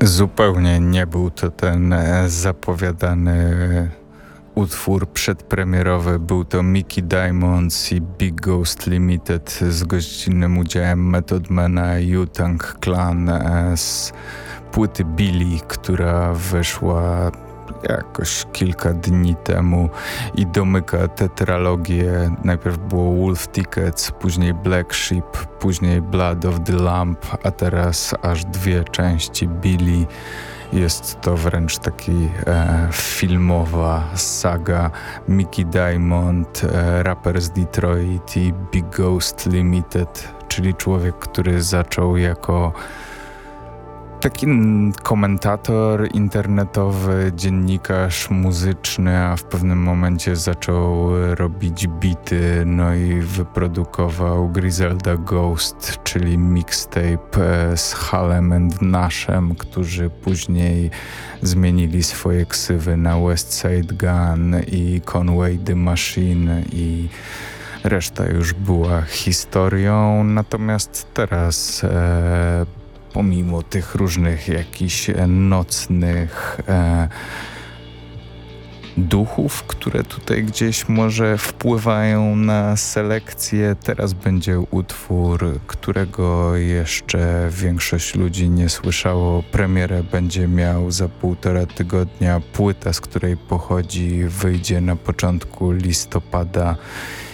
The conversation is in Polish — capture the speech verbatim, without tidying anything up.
Zupełnie nie był to ten e, zapowiadany utwór przedpremierowy. Był to Mickey Diamonds i Big Ghost Limited z gościnnym udziałem Method Mana i Wu-Tang Clan e, z płyty Billy, która wyszła jakoś kilka dni temu i domyka tetralogię. Najpierw było Wolf Tickets, później Black Sheep, później Blood of the Lamp, a teraz aż dwie części Billy. Jest to wręcz taki e, filmowa saga. Mickey Diamond, e, raper z Detroit i Big Ghost Limited, czyli człowiek, który zaczął jako taki komentator internetowy, dziennikarz muzyczny, a w pewnym momencie zaczął robić bity, no i wyprodukował Griselda Ghost, czyli mixtape z Halem and Nashem, którzy później zmienili swoje ksywy na Westside Gun i Conway the Machine i reszta już była historią. Natomiast teraz e, pomimo tych różnych jakichś nocnych e, duchów, które tutaj gdzieś może wpływają na selekcję, teraz będzie utwór, którego jeszcze większość ludzi nie słyszało. Premierę będzie miał za półtora tygodnia. Płyta, z której pochodzi, wyjdzie na początku listopada